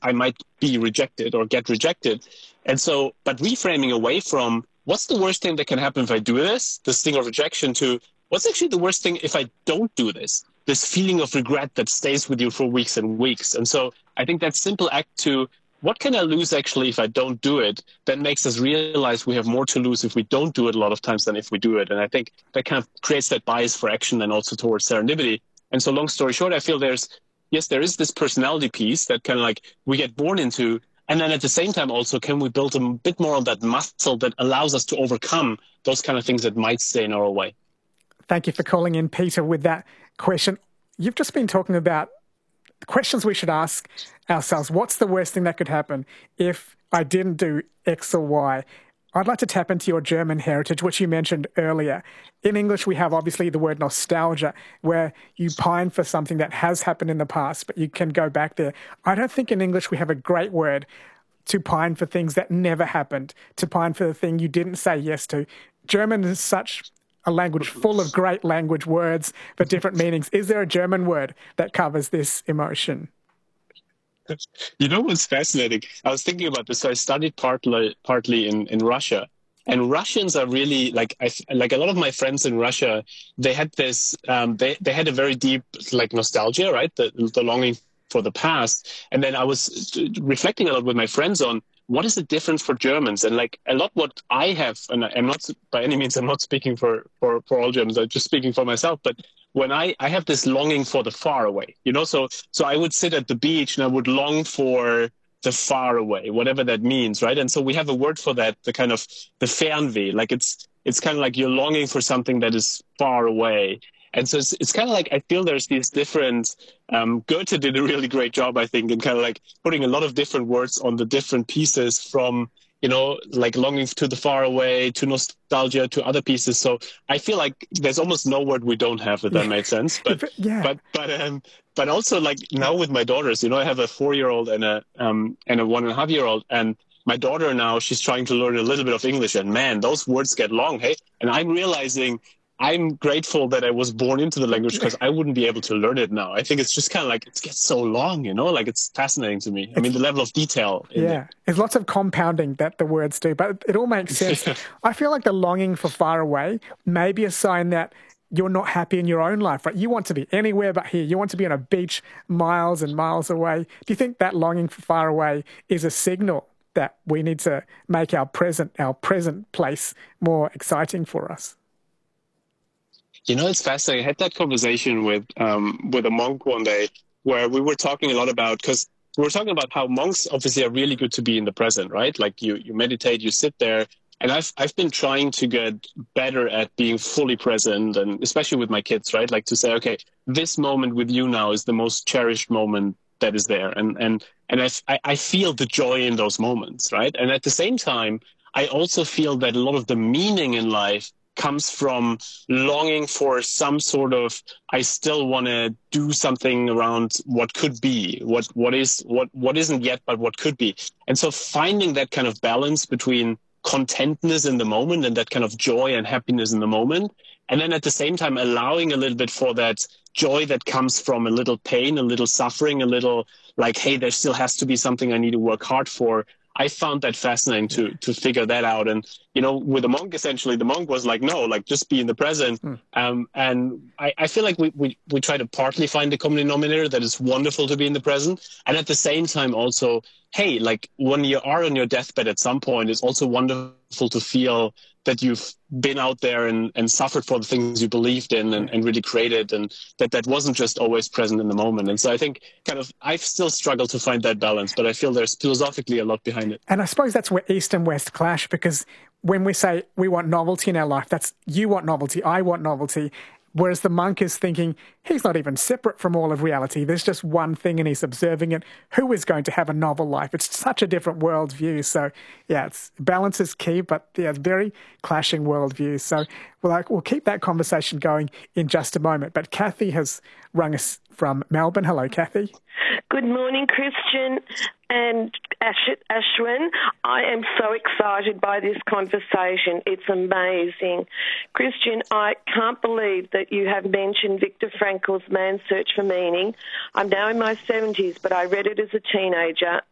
I might be rejected or get rejected. And so, but reframing away from what's the worst thing that can happen if I do this sting of rejection, to what's actually the worst thing if I don't do this feeling of regret that stays with you for weeks and weeks. And so I think that simple act to what can I lose actually if I don't do it, that makes us realize we have more to lose if we don't do it a lot of times than if we do it. And I think that kind of creates that bias for action and also towards serendipity. And so long story short, I feel there is this personality piece that kind of like we get born into. And then at the same time also, can we build a bit more of that muscle that allows us to overcome those kind of things that might stay in our way? Thank you for calling in, Peter, with that question. You've just been talking about questions we should ask ourselves. What's the worst thing that could happen if I didn't do X or Y? I'd like to tap into your German heritage, which you mentioned earlier. In English, we have obviously the word nostalgia, where you pine for something that has happened in the past, but you can go back there. I don't think in English we have a great word to pine for things that never happened, to pine for the thing you didn't say yes to. German is such a language full of great language words but different meanings. Is there a German word that covers this emotion? You know what's fascinating? I was thinking about this. So I studied partly in Russia, and Russians are really like a lot of my friends in Russia. They had this. They had a very deep like nostalgia, right? The longing for the past. And then I was reflecting a lot with my friends on what is the difference for Germans, and like a lot what I have, and I'm not by any means I'm not speaking for all Germans. I'm just speaking for myself, but. When I have this longing for the far away, so I would sit at the beach and I would long for the far away, whatever that means, right? And so we have a word for that, the kind of the Fernweh, like it's kind of like you're longing for something that is far away. And so it's kind of like, I feel there's these different, Goethe did a really great job, I think, in kind of like putting a lot of different words on the different pieces from, like longing to the far away, to nostalgia, to other pieces. So I feel like there's almost no word we don't have, if that made sense. But yeah. but also like now with my daughters, I have a 4-year-old and a 1.5-year-old, and my daughter now, she's trying to learn a little bit of English, and man, those words get long, hey? And I'm realizing I'm grateful that I was born into the language, because I wouldn't be able to learn it now. I think it's just kind of like, it gets so long, like it's fascinating to me. I mean, the level of detail. There's lots of compounding that the words do, but it all makes sense. I feel like the longing for far away may be a sign that you're not happy in your own life, right? You want to be anywhere but here. You want to be on a beach miles and miles away. Do you think that longing for far away is a signal that we need to make our present place more exciting for us? It's fascinating. I had that conversation with a monk one day where we were talking a lot about, because we were talking about how monks obviously are really good to be in the present, right? Like you meditate, you sit there. And I've been trying to get better at being fully present, and especially with my kids, right? Like to say, okay, this moment with you now is the most cherished moment that is there. And I feel the joy in those moments, right? And at the same time, I also feel that a lot of the meaning in life comes from longing for some sort of, I still want to do something around what could be, what isn't yet, but what could be. And so finding that kind of balance between contentness in the moment and that kind of joy and happiness in the moment, and then at the same time allowing a little bit for that joy that comes from a little pain, a little suffering, a little like, hey, there still has to be something I need to work hard for. I found that fascinating to figure that out. And, with the monk, essentially, the monk was like, no, like just be in the present. And I feel like we try to partly find the common denominator that it's wonderful to be in the present. And at the same time also, hey, like when you are on your deathbed at some point, it's also wonderful to feel that you've been out there and suffered for the things you believed in and really created, and that wasn't just always present in the moment. And so I think I've still struggled to find that balance, but I feel there's philosophically a lot behind it. And I suppose that's where East and West clash, because when we say we want novelty in our life, that's you want novelty, I want novelty. Whereas the monk is thinking he's not even separate from all of reality. There's just one thing and he's observing it. Who is going to have a novel life? It's such a different worldview. So, balance is key, but very clashing worldviews. So we'll keep that conversation going in just a moment. But Kathy has rung us from Melbourne. Hello, Kathy. Good morning, Christian and Ashwin. I am so excited by this conversation. It's amazing. Christian, I can't believe that you have mentioned Viktor Frankl's Man's Search for Meaning. I'm now in my 70s, but I read it as a teenager,